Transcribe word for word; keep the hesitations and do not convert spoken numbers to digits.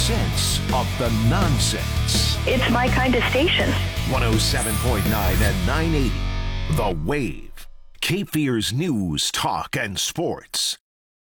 sense of the nonsense. It's my kind of station. one oh seven point nine and nine eighty. The Wave. Cape Fear's news, talk, and sports.